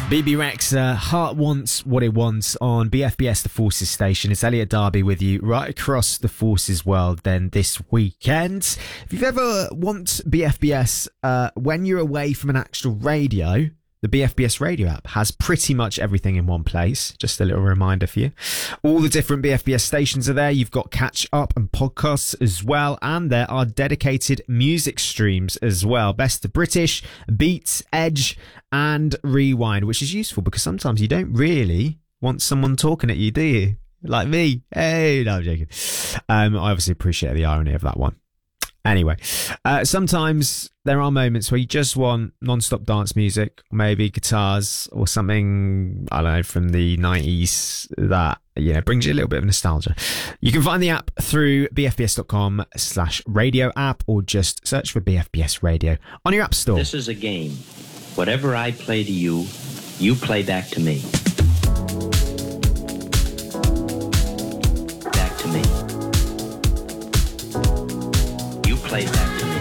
BB Rexa, Heart Wants What It Wants on BFBS The Forces station. It's Elliot Darby with you right across the Forces world then this weekend. If you've ever want BFBS when you're away from an actual radio, the BFBS radio app has pretty much everything in one place. Just a little reminder for you. All the different BFBS stations are there. You've got catch up and podcasts as well. And there are dedicated music streams as well. Best of British, Beats, Edge and Rewind, which is useful because sometimes you don't really want someone talking at you, do you? Like me. Hey, no, I'm joking. I obviously appreciate the irony of that one. Anyway, sometimes there are moments where you just want non-stop dance music, maybe guitars or something, I don't know, from the 90s that, you know, brings you a little bit of nostalgia. You can find the app through bfbs.com/radio app or just search for BFBS Radio on your app store. This is a game. Whatever I play to you, you play back to me. Back to me. You play back.